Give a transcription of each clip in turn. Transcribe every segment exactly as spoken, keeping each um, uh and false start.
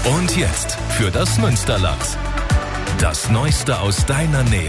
Und jetzt für das Münsterland. Das Neueste aus deiner Nähe.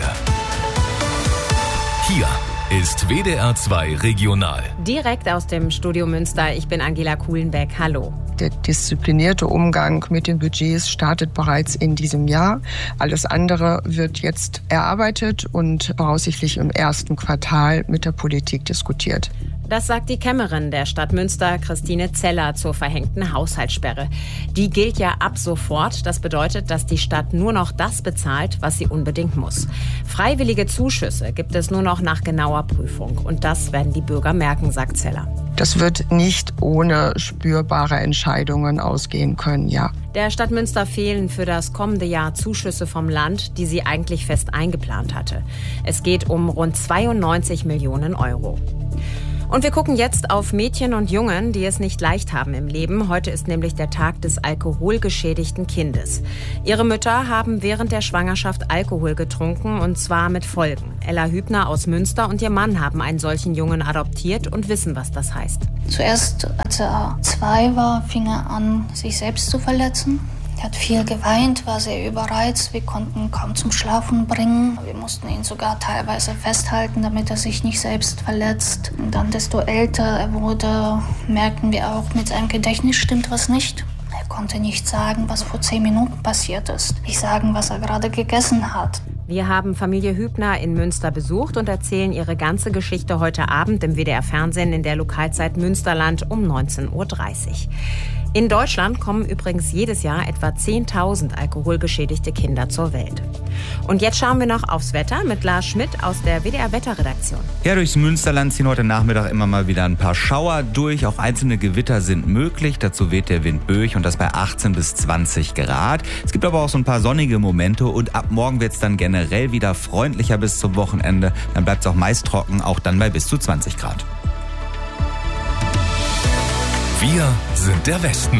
Hier ist W D R zwei Regional. Direkt aus dem Studio Münster. Ich bin Angela Kuhlenbeck. Hallo. Der disziplinierte Umgang mit den Budgets startet bereits in diesem Jahr. Alles andere wird jetzt erarbeitet und voraussichtlich im ersten Quartal mit der Politik diskutiert. Das sagt die Kämmerin der Stadt Münster, Christine Zeller, zur verhängten Haushaltssperre. Die gilt ja ab sofort. Das bedeutet, dass die Stadt nur noch das bezahlt, was sie unbedingt muss. Freiwillige Zuschüsse gibt es nur noch nach genauer Prüfung. Und das werden die Bürger merken, sagt Zeller. Das wird nicht ohne spürbare Entscheidungen ausgehen können, ja. Der Stadt Münster fehlen für das kommende Jahr Zuschüsse vom Land, die sie eigentlich fest eingeplant hatte. Es geht um rund zweiundneunzig Millionen Euro. Und wir gucken jetzt auf Mädchen und Jungen, die es nicht leicht haben im Leben. Heute ist nämlich der Tag des alkoholgeschädigten Kindes. Ihre Mütter haben während der Schwangerschaft Alkohol getrunken, und zwar mit Folgen. Ella Hübner aus Münster und ihr Mann haben einen solchen Jungen adoptiert und wissen, was das heißt. Zuerst, als er zwei war, fing er an, sich selbst zu verletzen. Er hat viel geweint, war sehr überreizt. Wir konnten ihn kaum zum Schlafen bringen. Wir mussten ihn sogar teilweise festhalten, damit er sich nicht selbst verletzt. Und dann, desto älter er wurde, merkten wir auch, mit seinem Gedächtnis stimmt was nicht. Er konnte nicht sagen, was vor zehn Minuten passiert ist. Nicht sagen, was er gerade gegessen hat. Wir haben Familie Hübner in Münster besucht und erzählen ihre ganze Geschichte heute Abend im W D R-Fernsehen in der Lokalzeit Münsterland um neunzehn Uhr dreißig. In Deutschland kommen übrigens jedes Jahr etwa zehntausend alkoholgeschädigte Kinder zur Welt. Und jetzt schauen wir noch aufs Wetter mit Lars Schmidt aus der W D R-Wetterredaktion. Ja, durchs Münsterland ziehen heute Nachmittag immer mal wieder ein paar Schauer durch. Auch einzelne Gewitter sind möglich. Dazu weht der Wind böig und das bei achtzehn bis zwanzig Grad. Es gibt aber auch so ein paar sonnige Momente und ab morgen wird es dann generell wieder freundlicher bis zum Wochenende. Dann bleibt es auch meist trocken, auch dann bei bis zu zwanzig Grad. Wir sind der Westen.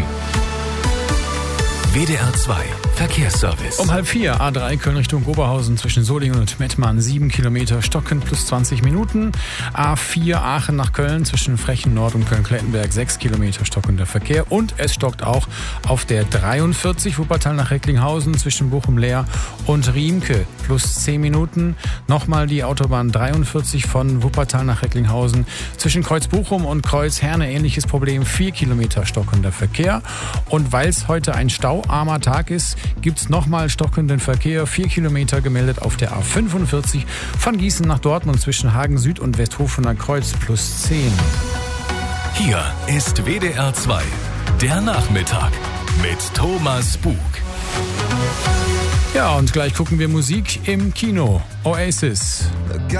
W D R zwei Verkehrsservice. Um halb vier, A drei Köln Richtung Oberhausen zwischen Solingen und Mettmann, sieben Kilometer, stockend plus zwanzig Minuten. A vier Aachen nach Köln zwischen Frechen Nord und Köln-Klettenberg, sechs Kilometer stockender Verkehr. Und es stockt auch auf der dreiundvierzig Wuppertal nach Recklinghausen zwischen Bochum-Leer und Riemke, plus zehn Minuten. Nochmal die Autobahn dreiundvierzig von Wuppertal nach Recklinghausen zwischen Kreuz-Bochum und Kreuz-Herne, ähnliches Problem, vier Kilometer stockender Verkehr. Und weil es heute ein stauarmer Tag ist, gibt es nochmal stockenden Verkehr. Vier Kilometer gemeldet auf der A fünfundvierzig von Gießen nach Dortmund zwischen Hagen Süd und Westhofener Kreuz plus zehn. Hier ist W D R zwei, der Nachmittag mit Thomas Bug. Ja, und gleich gucken wir Musik im Kino. Oasis.